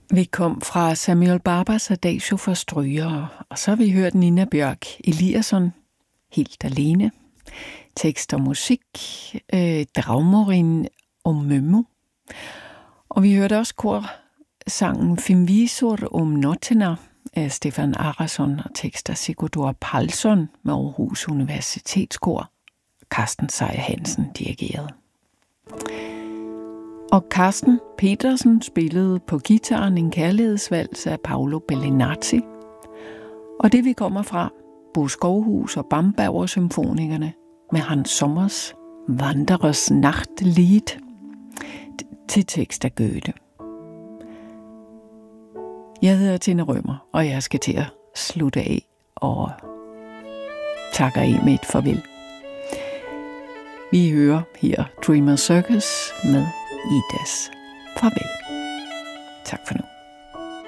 Vi kom fra Samuel Barbers Adagio for strygere, og så har vi hørt Nina Bjørk Eliasson, Helt alene. Tekst og musik, Draumorin og Mømmu. Og vi hørte også korsangen Finvisor om Nottina af Stefan Arason og tekst af Sigurdur Palsson med Aarhus Universitetskor. Carsten Sejer Hansen dirigerede. Og Carsten Petersen spillede på guitaren en kærlighedsvals af Paolo Bellinazzi. Og det vi kommer fra, Bo Skovhus og Bamberger Symfonikerne med Hans Sommers Wanderers Nachtlied til tekst af Goethe. Jeg hedder Tina Rømer, og jeg skal til at slutte af og takker af med et farvel. Vi hører her Dreamer Circus med Idas farvel. Tak for nu.